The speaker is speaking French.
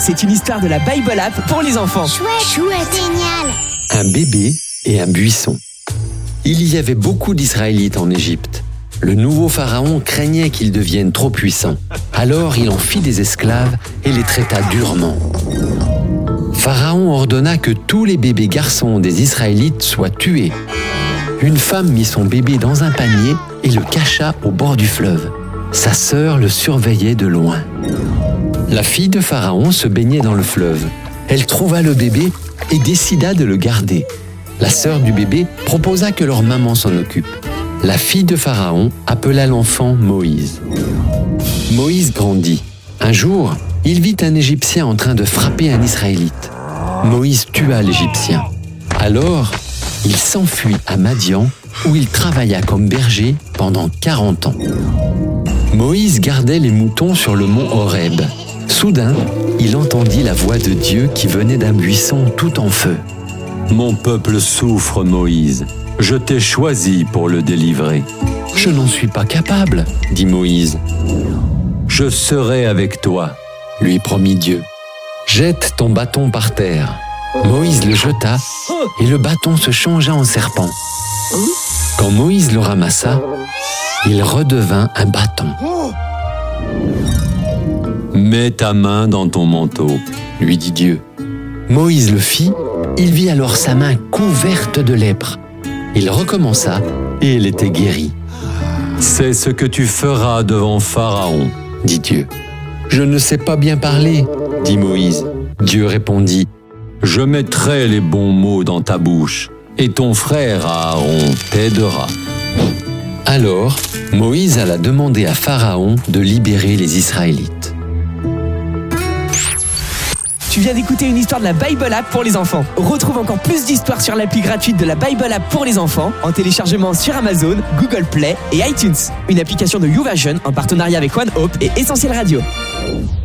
c'est une histoire de la Bible App pour les enfants. Chouette, génial. Un bébé et un buisson. Il y avait beaucoup d'Israélites en Égypte. Le nouveau pharaon craignait qu'ils deviennent trop puissants. Alors il en fit des esclaves et les traita durement. Pharaon ordonna que tous les bébés garçons des Israélites soient tués. Une femme mit son bébé dans un panier et le cacha au bord du fleuve. Sa sœur le surveillait de loin. La fille de Pharaon se baignait dans le fleuve. Elle trouva le bébé et décida de le garder. La sœur du bébé proposa que leur maman s'en occupe. La fille de Pharaon appela l'enfant Moïse. Moïse grandit. Un jour, il vit un Égyptien en train de frapper un Israélite. Moïse tua l'Égyptien. Alors, il s'enfuit à Madian, où il travailla comme berger pendant 40 ans. Moïse gardait les moutons sur le mont Horeb. Soudain, il entendit la voix de Dieu qui venait d'un buisson tout en feu. « Mon peuple souffre, Moïse. Je t'ai choisi pour le délivrer. »« Je n'en suis pas capable, » dit Moïse. « Je serai avec toi, » lui promit Dieu. « Jette ton bâton par terre. » Moïse le jeta et le bâton se changea en serpent. Quand Moïse le ramassa, il redevint un bâton. « Mets ta main dans ton manteau, » lui dit Dieu. Moïse le fit, il vit alors sa main couverte de lèpre. Il recommença et elle était guérie. « C'est ce que tu feras devant Pharaon, » dit Dieu. « Je ne sais pas bien parler, » dit Moïse. Dieu répondit, « Je mettrai les bons mots dans ta bouche et ton frère Aaron t'aidera. » Alors, Moïse alla demander à Pharaon de libérer les Israélites. Tu viens d'écouter une histoire de la Bible App pour les enfants. Retrouve encore plus d'histoires sur l'appli gratuite de la Bible App pour les enfants en téléchargement sur Amazon, Google Play et iTunes. Une application de YouVersion en partenariat avec One Hope et Essentiel Radio.